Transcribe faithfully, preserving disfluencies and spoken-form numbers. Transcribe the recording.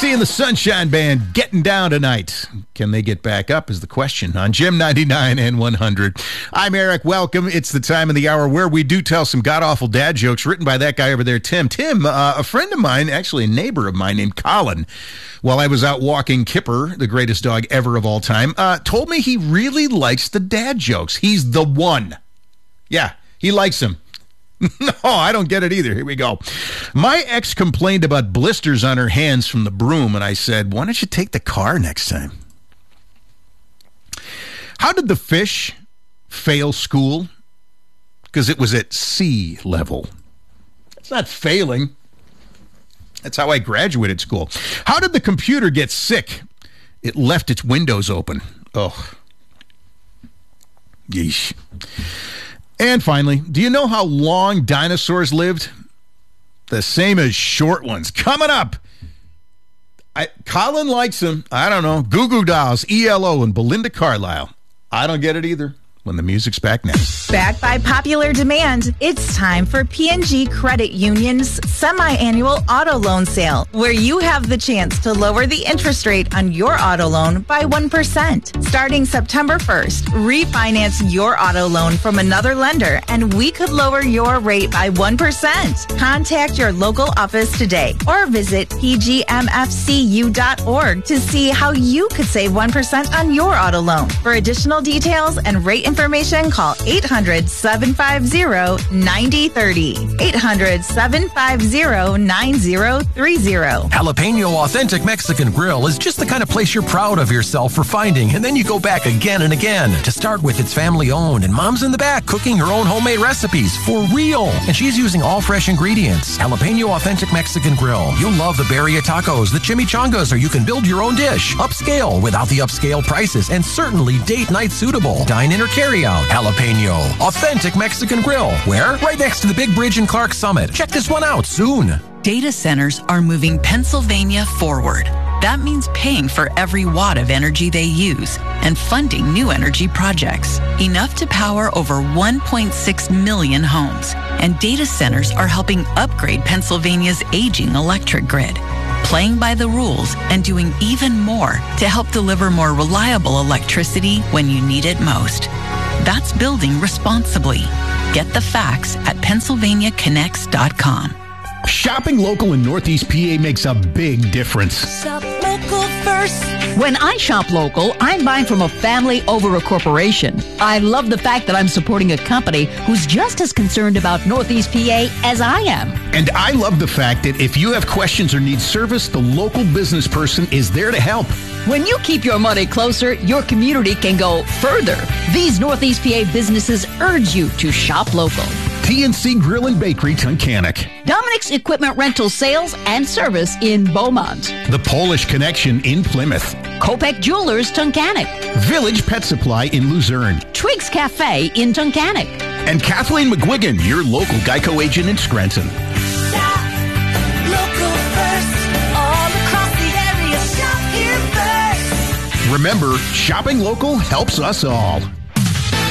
Dixie and the Sunshine Band getting down tonight. Can they get back up is the question on Gem ninety-nine and one hundred. I'm Eric. Welcome. It's the time of the hour where we do tell some god-awful dad jokes written by that guy over there, Tim. Tim, uh, a friend of mine, actually a neighbor of mine named Colin, while I was out walking Kipper, the greatest dog ever of all time, uh, told me he really likes the dad jokes. He's the one. Yeah, he likes them. No, I don't get it either. Here we go. My ex complained about blisters on her hands from the broom, and I said, why don't you take the car next time? How did the fish fail school? Because it was at sea level. It's not failing. That's how I graduated school. How did the computer get sick? It left its windows open. Oh. Yeesh. And finally, do you know how long dinosaurs lived? The same as short ones. Coming up. I, Colin likes them. I don't know. Goo Goo Dolls, E L O, and Belinda Carlisle. I don't get it either. When the music's back next. Backed by popular demand, it's time for P and G Credit Union's semi-annual auto loan sale, where you have the chance to lower the interest rate on your auto loan by one percent. Starting September first, refinance your auto loan from another lender, and we could lower your rate by one percent. Contact your local office today or visit p g m f c u dot org to see how you could save one percent on your auto loan. For additional details and rate information, call eight hundred, seven five zero, nine zero three zero. eight hundred, seven five zero, nine zero three zero. Jalapeno Authentic Mexican Grill is just the kind of place you're proud of yourself for finding, and then you go back again and again. To start with, it's family owned, and mom's in the back cooking her own homemade recipes for real. And she's using all fresh ingredients. Jalapeno Authentic Mexican Grill. You'll love the birria tacos, the chimichangas, or you can build your own dish. Upscale without the upscale prices, and certainly date night suitable. Dine in or carry out. Jalapeno Authentic Mexican Grill. Where? Right next to the big bridge in Clark Summit. Check this one out soon. Data centers are moving Pennsylvania forward. That means paying for every watt of energy they use and funding new energy projects, enough to power over one point six million homes. And data centers are helping upgrade Pennsylvania's aging electric grid, playing by the rules and doing even more to help deliver more reliable electricity when you need it most. That's building responsibly. Get the facts at pennsylvania connects dot com. Shopping local in Northeast P A makes a big difference. Shop local first. When I shop local, I'm buying from a family over a corporation. I love the fact that I'm supporting a company who's just as concerned about Northeast P A as I am. And I love the fact that if you have questions or need service, the local business person is there to help. When you keep your money closer, your community can go further. These Northeast P A businesses urge you to shop local. T N C Grill and Bakery, Tunkhannock. Dominic's Equipment Rental Sales and Service in Beaumont. The Polish Connection in Plymouth. Kopek Jewelers, Tunkhannock. Village Pet Supply in Luzerne. Twiggs Cafe in Tunkhannock. And Kathleen McGuigan, your local Geico agent in Scranton. Shop local first. All across the area, shop here first. Remember, shopping local helps us all.